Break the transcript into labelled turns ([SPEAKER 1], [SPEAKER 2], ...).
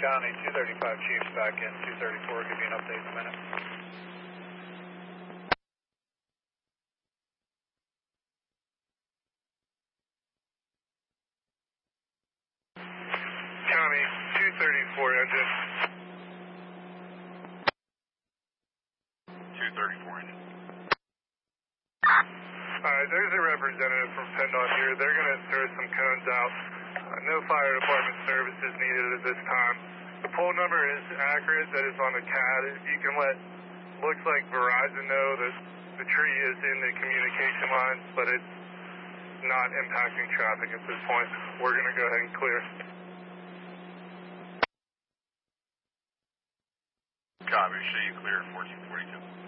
[SPEAKER 1] County, 235 Chiefs back in, 234, give you an update in a minute.
[SPEAKER 2] County, 234 engine. 234 engine. Alright, there's a representative from PennDOT here. They're going to throw some cones out. No fire department services needed at this time. The pole number is accurate. That is on the CAD. You can let, looks like Verizon know that the tree is in the communication lines, but it's not impacting traffic at this point. We're going to go ahead and clear. Copy. Show you clear at 1442.